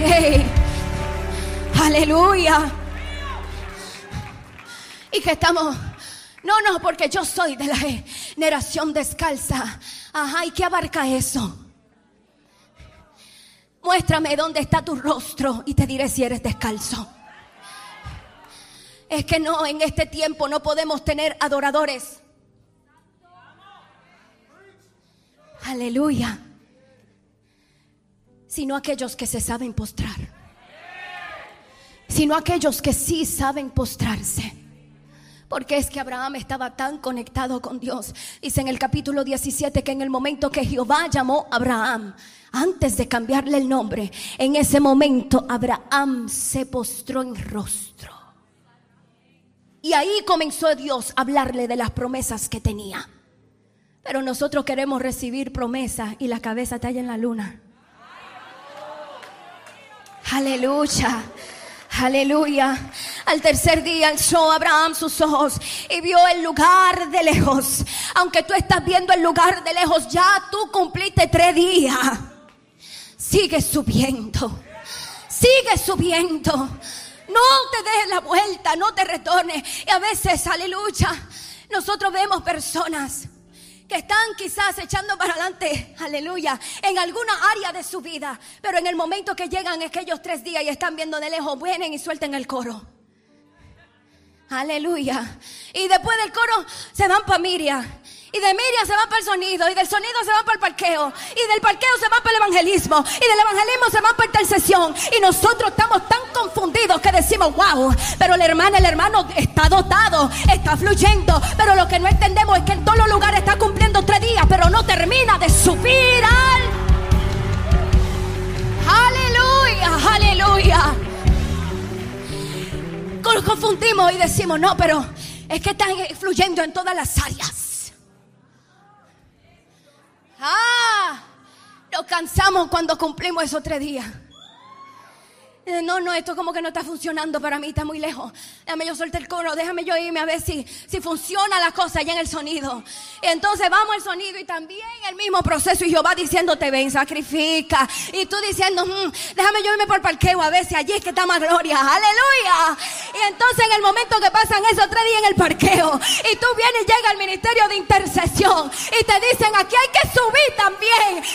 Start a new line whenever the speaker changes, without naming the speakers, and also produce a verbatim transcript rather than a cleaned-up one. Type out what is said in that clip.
Hey. Aleluya. Y que estamos, no, no, porque yo soy de la generación descalza. Ajá, ¿y qué abarca eso? Muéstrame dónde está tu rostro y te diré si eres descalzo. Es que no, en este tiempo no podemos tener adoradores. Aleluya. Sino aquellos que se saben postrar. Sino aquellos que sí saben postrarse. Porque es que Abraham estaba tan conectado con Dios. Dice en el capítulo diecisiete que en el momento que Jehová llamó a Abraham, antes de cambiarle el nombre, en ese momento Abraham se postró en rostro. Y ahí comenzó Dios a hablarle de las promesas que tenía. Pero nosotros queremos recibir promesas y la cabeza está allá en la luna. Aleluya. Aleluya. Al tercer día alzó Abraham sus ojos y vio el lugar de lejos. Aunque tú estás viendo el lugar de lejos, ya tú cumpliste tres días. Sigue subiendo. Sigue subiendo. No te des la vuelta, no te retornes. Y a veces, aleluya, nosotros vemos personas que están quizás echando para adelante, aleluya, en alguna área de su vida, pero en el momento que llegan aquellos tres días y están viendo de lejos, vienen y suelten el coro. Aleluya. Y después del coro se van para Miriam. Y de Miriam se van para el sonido. Y del sonido se van para el parqueo. Y del parqueo se van para el evangelismo. Y del evangelismo se van para intercesión. Y nosotros estamos tan confundidos que decimos, wow. Pero la hermana, el hermano está dotado, está fluyendo. Pero lo que no entendemos es que en todos los lugares está cumpliendo tres días, pero no termina de subir al... Aleluya, aleluya. Nos confundimos y decimos, no, pero es que están fluyendo en todas las áreas. Ah, nos cansamos cuando cumplimos esos tres días. No, no, esto como que no está funcionando para mí, está muy lejos. Déjame yo soltar el coro, déjame yo irme a ver si, si funciona la cosa allá en el sonido. Y entonces vamos al sonido y también el mismo proceso. Y Jehová diciéndote, ven, sacrifica. Y tú diciendo, mmm, déjame yo irme por el parqueo a ver si allí es que está más gloria. Aleluya. Y entonces en el momento que pasan esos tres días en el parqueo y tú vienes y llega al ministerio de intercesión y te dicen, aquí hay que subir también.